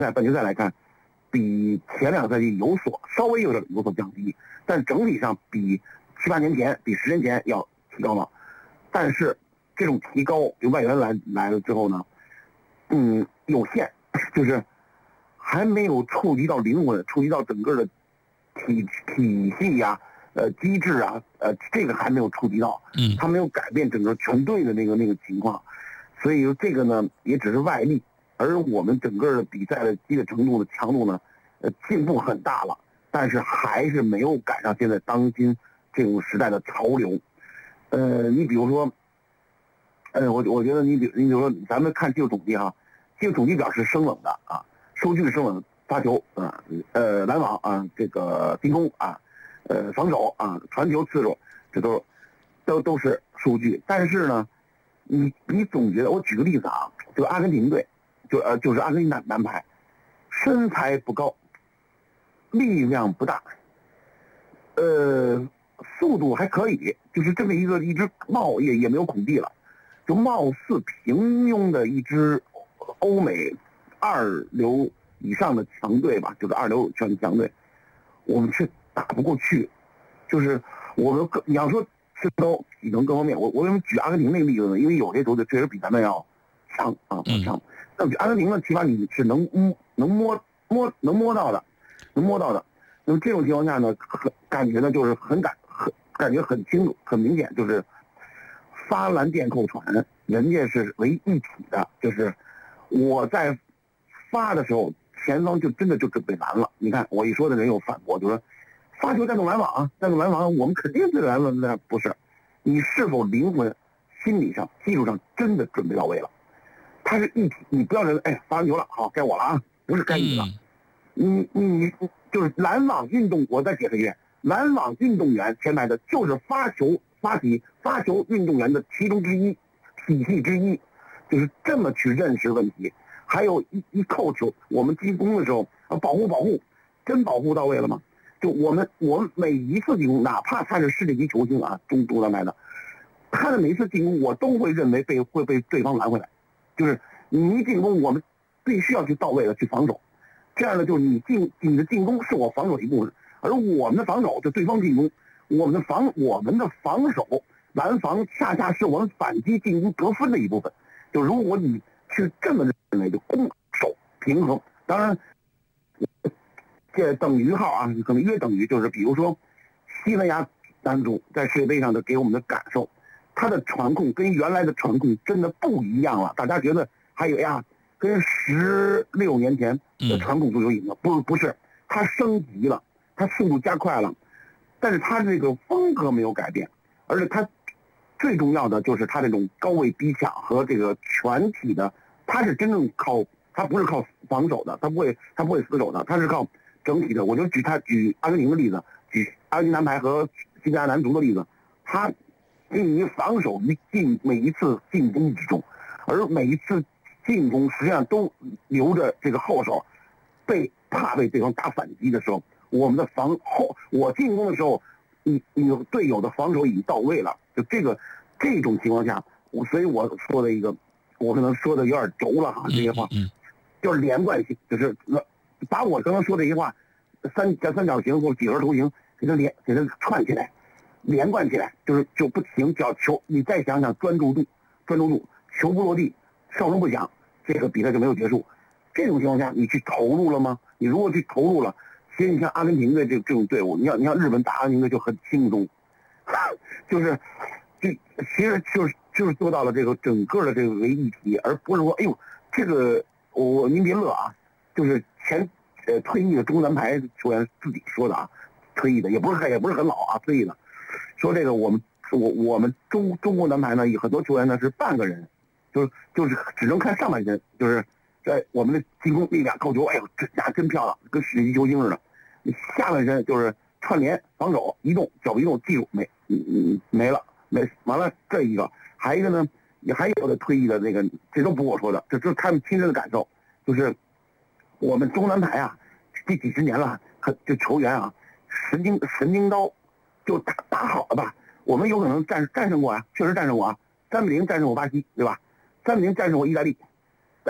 半决赛来看，比前2个赛季稍微有所降低，但整体上比7、8年前、比10年前要提高了。但是这种提高，就外援来了之后呢，有限，就是还没有触及到灵魂，触及到整个的体系呀、机制啊，这个还没有触及到，他没有改变整个全队的那个情况，所以这个呢也只是外力，而我们整个的比赛的激烈程度的强度呢，进步很大了，但是还是没有赶上现在当今这种时代的潮流。你比如说，我觉得你比如说，咱们看技术统计哈，技术统计表是生冷的啊，数据是生冷，发球啊，拦网啊，这个进攻啊，防守啊，传球次数，这都是数据。但是呢，你总觉得，我举个例子啊，就阿根廷队，就是阿根廷男排，身材不高，力量不大，速度还可以，就是这么一支也没有孔蒂了，就貌似平庸的一支欧美2流以上的强队吧，就是2流强队，我们却打不过去。就是我们你要说身高体能各方面，我为什么举阿根廷那个例子呢？因为有些球队确实比咱们要强啊，强。那阿根廷呢，起码你是能摸到的，能摸到的。那么这种情况下呢，感觉呢就是感觉很清楚、很明显，就是发蓝电扣传，人家是为一体的，就是我在发的时候，前方就真的就准备拦了。你看我一说的人有反驳，就说发球带动拦网，我们肯定是拦了，那不是，你是否灵魂、心理上、技术上真的准备到位了？它是一体，你不要认为发完球了，好该我了啊，不是该你了。你就是拦网运动，我再解释一遍，拦网运动员前排的就是发球运动员的其中之一，体系之一，就是这么去认识问题。还有一扣球，我们进攻的时候保护，真保护到位了吗？就我们每一次进攻，哪怕他是世界级球星啊，中南来的，他的每一次进攻我都会认为会被对方拦回来，就是你一进攻，我们必须要去到位的去防守。这样呢，就是你的进攻是我防守的一部分，而我们的防守就对方进攻，我们的防守拦防恰是我们反击进攻得分的一部分。就如果你去这么认为，就攻守平衡。当然，这等于号啊，可能约等于就是，比如说西班牙男足在世界杯上的给我们的感受，他的传控跟原来的传控真的不一样了。大家觉得还有跟16年前的传统足球一样，不是，它升级了，它速度加快了，但是它这个风格没有改变，而且它最重要的就是它这种高位逼抢和这个全体的，它是真正它不是靠防守的，它不会死守的，它是靠整体的。我就举阿根廷的例子，举阿根廷男排和西班牙男足的例子，它于防守每一次进攻之中，而每一次进攻实际上都留着这个后手，怕被对方打反击的时候，我们的我进攻的时候，你队友的防守已经到位了。就这种情况下，所以我说的我可能说的有点轴了哈，这些话，就是连贯性，就是把我刚刚说这些话，三角形或几何图形给它串起来，连贯起来，就不停，只要球，你再想想专注度，球不落地，哨声不响，这个比赛就没有结束。这种情况下，你去投入了吗？你如果去投入了，其实你看阿根廷的这种队伍，你像日本打阿根廷队就很轻松，其实就是做到了这个整个的这个为一体，而不是说这个您别乐啊，就是退役的中南排球员自己说的啊，退役的也不是很老啊，退役的说这个我们中国男排呢，有很多球员呢是半个人，就是只能看上半身，就是在我们的进攻力量扣球，这家真漂亮，跟世界级球星似的。你下半身就是串联、防守、移动、脚步移动、技术没了，完了这一个，还一个呢，也还有的退役的那个，这都不是我说的，这是他们亲身的感受，就是我们中南排啊，这几十年了，这球员啊，神经刀就打好了吧，我们有可能战胜过啊，确实战胜过啊，3-0战胜过巴西，对吧？3-0战胜过意大利，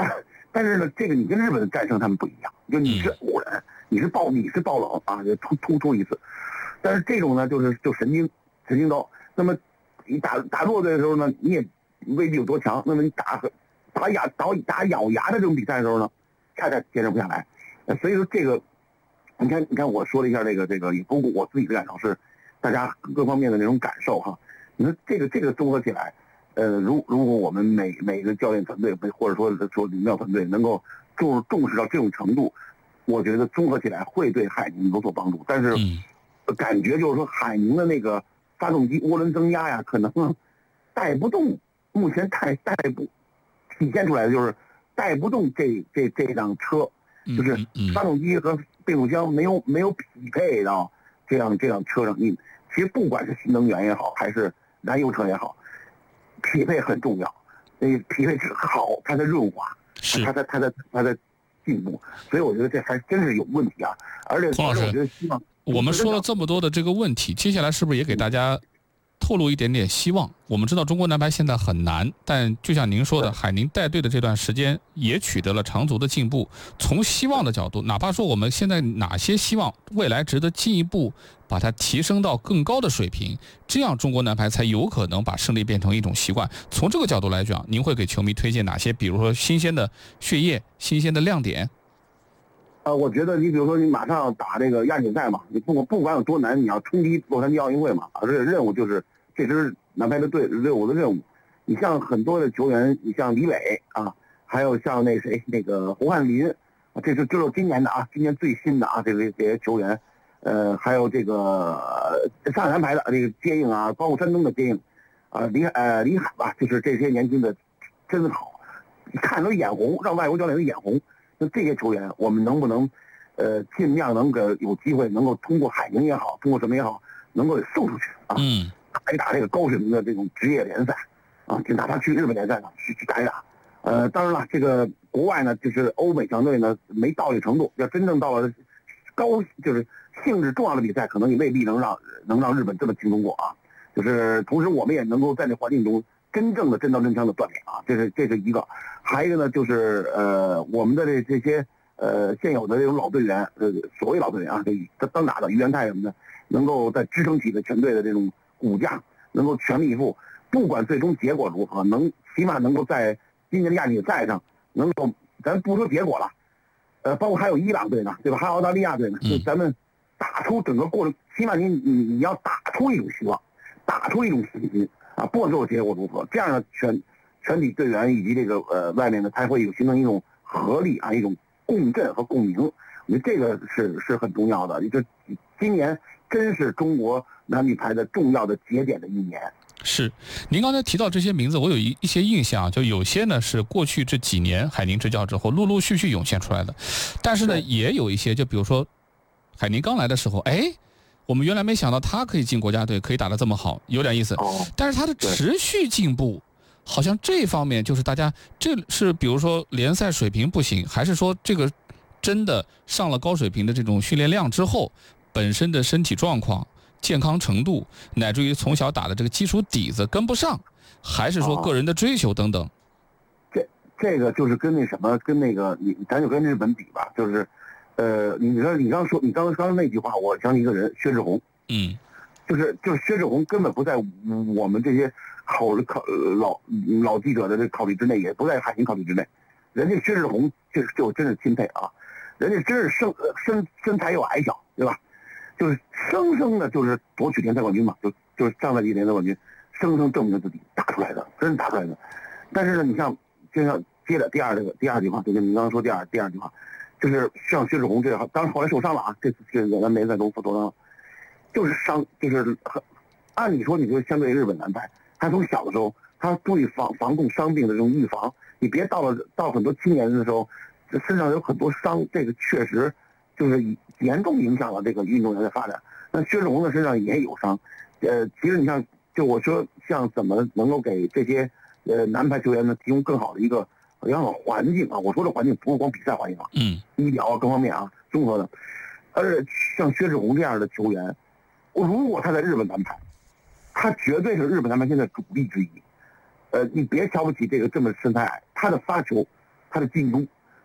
但是呢，这个你跟日本的战胜他们不一样，就你是偶然，你是爆冷啊，就突一次。但是这种呢，就神经刀。那么你打弱队的时候呢，你也未必有多强。那么你打咬牙的这种比赛的时候呢，恰恰坚持不下来。所以说这个，你看我说了一下这个，也包括我自己的感受是，大家各方面的那种感受哈。你说这个综合起来，如果我们每个教练团队或者说领导团队能够重视到这种程度，我觉得综合起来会对海宁有所帮助。但是感觉就是说海宁的那个发动机涡轮增压呀，可能带不动，目前体现出来的就是带不动这辆车，就是发动机和变速箱没有匹配到这辆车上。你其实不管是新能源也好，还是燃油车也好，匹配很重要。匹配好，它的润滑，它的进步。所以我觉得这还真是有问题啊。而且孔老师， 我觉得希望我们说了这么多的这个问题，接下来是不是也给大家透露一点点希望？我们知道中国男排现在很难，但就像您说的，海宁带队的这段时间也取得了长足的进步。从希望的角度，哪怕说我们现在哪些希望未来值得进一步把它提升到更高的水平，这样中国男排才有可能把胜利变成一种习惯。从这个角度来讲，您会给球迷推荐哪些，比如说新鲜的血液、新鲜的亮点？ 我觉得你比如说你马上要打这个亚锦赛嘛，你不管有多难，你要冲击洛杉矶奥运会嘛，而且任务就是这支男排的队伍的任务。你像很多的球员，你像李磊啊，还有像那个胡汉林，这是今年的啊，今年最新的啊，这些球员，还有这个上海男排的这个接应啊，包括山东的接应啊，李海吧，就是这些年轻的真好，看都眼红，让外国教练都眼红。那这些球员，我们能不能，尽量能够有机会，能够通过海宁也好，通过什么也好，能够送出去啊，打一打这个高水平的这种职业联赛，啊，就哪怕去日本联赛上去打一打。当然了，这个国外呢，就是欧美强队呢，没到这程度，要真正到了就是性质重要的比赛，可能也未必能让日本这么轻松过啊。就是同时我们也能够在那环境中真正的真刀真枪的锻炼啊，这是一个。还有一个呢，就是我们的这些现有的这种老队员，所谓老队员啊，这当打的于元泰什么的，能够在支撑起的全队的这种骨架，能够全力以赴，不管最终结果如何，起码能够在今年的亚锦赛上能够，咱不说结果了，包括还有伊朗队呢，对吧？还有澳大利亚队呢，就咱们打出整个过程，起码你要打出一种希望，打出一种信心啊，不管最后结果如何，这样的全体队员以及这个外面的才会形成一种合力啊，一种共振和共鸣。我觉得这个是很重要的。这今年真是中国男女排的重要的节点的一年。 是，您刚才提到这些名字，我有一些印象，就有些呢是过去这几年海宁执教之后陆陆续续涌现出来的，但是呢也有一些，就比如说海宁刚来的时候，我们原来没想到他可以进国家队，可以打得这么好，有点意思。但是他的持续进步，好像这方面就是大家这是比如说联赛水平不行，还是说这个真的上了高水平的这种训练量之后，本身的身体状况、健康程度，乃至于从小打的这个基础底子跟不上，还是说个人的追求等等？ 这个就是跟那什么，跟那个咱就跟日本比吧，就是，你刚刚那句话，我想起一个人，薛志宏，就是薛志宏根本不在我们这些老记者的这考虑之内，也不在海宁考虑之内，人家薛志宏就真是钦佩啊，人家真是身材又矮小，对吧？就是生生的，就是夺取联赛冠军嘛，就是上赛季联赛冠军，生生证明自己打出来的，真是打出来的。但是呢，你像就像接着第二句话，就跟你刚刚说第二句话，就是像薛志宏这样，当然后来受伤了啊，这次咱联赛中受伤了，就是按理说你就相对日本男排，他从小的时候他注意防控伤病的这种预防，你别到很多青年的时候，身上有很多伤，这个确实就是严重影响了这个运动员的发展。那薛志宏的身上也有伤，其实你像就我说像怎么能够给这些男排球员呢提供更好的一个良好环境啊，我说的环境不是光比赛环境啊，医疗啊各方面啊综合的，而像薛志宏这样的球员，如果他在日本男排，他绝对是日本男排现在主力之一。你别瞧不起这么身材矮，他的发球，他的进攻，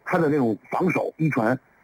他的那种防守一传